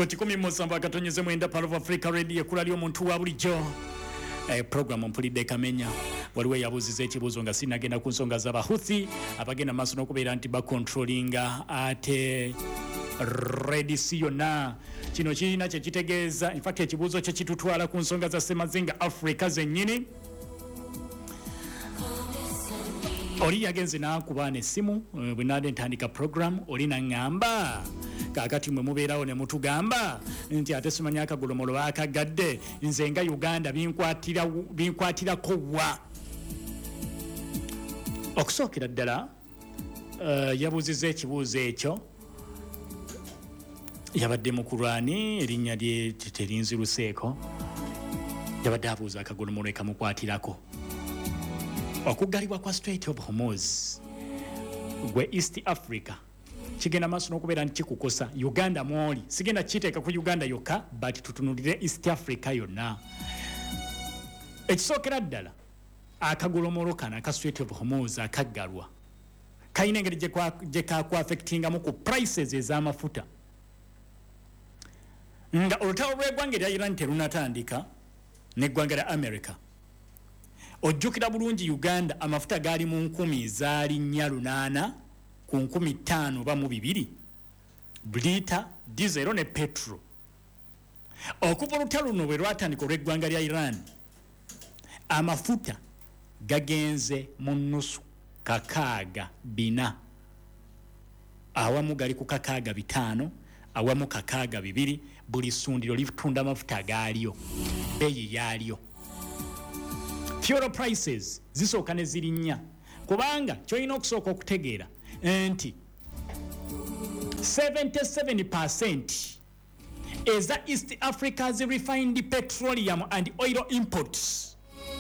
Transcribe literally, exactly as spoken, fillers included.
Kwa kikumi Mosamba katonyeze mwenda Palo of Africa Radio kulali omuntu wa bulijjo. Eh, program mpulidde kamenya waliwo yabuziza ekibuzo nga sinagenda ku nsonga z'abahuthi abagenda maaso n'okubeera nti bacontrollinga ate Red Sea yonna. Kino kirina kye kitegeeza, in fact ekibuuzo kye kitutwala ku nsonga za Ssemazinga Africa zennyini. Oli yagenze n'akuba n'essimu bwe nnadde ntandika program, oli n'aŋŋamba kaakati mwe mubeerawo ne mutugamba nti ate simanyi akagolomolo baakagadde nze nga Uganda binkwatira binkwatirako wa. Okusookera ddala uh, yabuuziza ekibuuzo ekyo yabadde mukulwani erinnya lye terinziruseeko yabadde abuuza akagolomolo ekamukwatirako. Okuggalibwa kwa Strait of Hormuz gwe East Africa kigenda maaso n'okubeera nti kikukosa Uganda mwoli. Sigenda kiteeka ku Uganda yokka but tutunulire East Africa yonna. Ekisookera ddala akagolomolo kana aka Strait of Hormuz akaggalwa kayina engeri gye kakwaffectingamu ku prices ez'amafuta. Nga olutalo lw'eggwanga erya Iran terunatandika n'eggwanga lya America. Ojjukira bulungi Uganda amafuta gaali mu nkumi zaali nnya lunaana ku nkumi ttaano ba mu bibiri lita diesel ne petro. Okuva olutalo luno bwe lwatandika olw'eggwanga lya Iran amafuta gagenze mu nnusu kakaaga bina, awamu gali ku kakaaga bitaano, awamu kakaaga bibiri. Buli ssundiro litunda amafuta gaalyo, beeyi yaalyo. Fuel prices zisooka ne ziri nnya kubanga kyolina okusooka okutegeera nti seventy-seven percent eza East Africa's refined petroleum and oil imports